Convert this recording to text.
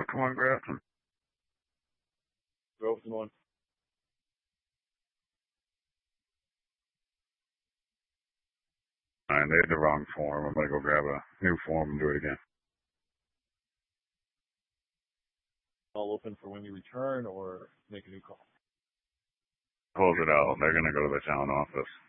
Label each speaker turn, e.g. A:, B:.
A: come on, Grafton.
B: Grafton one.
A: Alright, they had the wrong form. I'm gonna go grab a new form and do it again.
B: All open for when you return or make a new call?
A: Close it out. They're gonna go to the town office.